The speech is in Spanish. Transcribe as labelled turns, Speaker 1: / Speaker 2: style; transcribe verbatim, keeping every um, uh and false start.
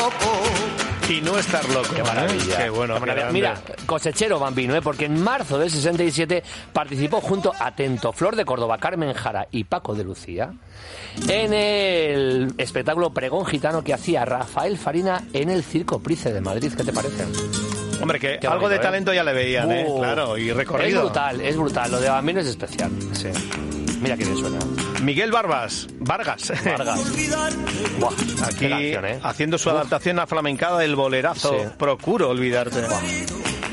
Speaker 1: loco.
Speaker 2: Y no estar loco.
Speaker 3: Qué maravilla.
Speaker 2: ¿eh? Qué bueno.
Speaker 3: Qué maravilla.
Speaker 2: Qué
Speaker 3: Mira, cosechero Bambino, ¿eh? Porque en marzo del sesenta y siete participó junto a Atento, Flor de Córdoba, Carmen Jara y Paco de Lucía en el espectáculo Pregón Gitano que hacía Rafael Farina en el Circo Price de Madrid. ¿Qué te parece?
Speaker 2: Hombre, que
Speaker 3: Qué
Speaker 2: algo
Speaker 3: bonito,
Speaker 2: de talento
Speaker 3: ¿eh?
Speaker 2: ya le veían, ¿eh?
Speaker 3: Uh,
Speaker 2: Claro, y recorrido.
Speaker 3: Es brutal, es brutal. Lo de Bambino es especial.
Speaker 2: Sí.
Speaker 3: Mira qué bien suena.
Speaker 2: Miguel Barbas, Vargas.
Speaker 3: Vargas. Buah,
Speaker 2: Aquí
Speaker 3: qué canción, ¿eh?
Speaker 2: haciendo su
Speaker 3: Uf.
Speaker 2: adaptación a flamencada del bolerazo
Speaker 3: Sí.
Speaker 2: Procuro olvidarte.
Speaker 3: Buah.